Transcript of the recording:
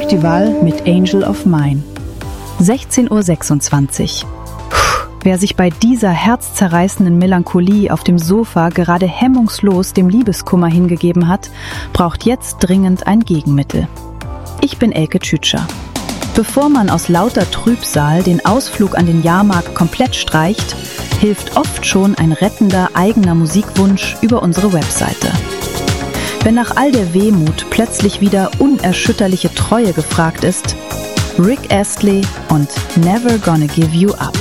Duval mit Angel of Mine. 16:26 Uhr. Wer sich bei dieser herzzerreißenden Melancholie auf dem Sofa gerade hemmungslos dem Liebeskummer hingegeben hat, braucht jetzt dringend ein Gegenmittel. Ich bin Elke Tschütscher. Bevor man aus lauter Trübsal den Ausflug an den Jahrmarkt komplett streicht, hilft oft schon ein rettender eigener Musikwunsch über unsere Webseite. Wenn nach all der Wehmut plötzlich wieder unerschütterliche Treue gefragt ist, Rick Astley und Never Gonna Give You Up.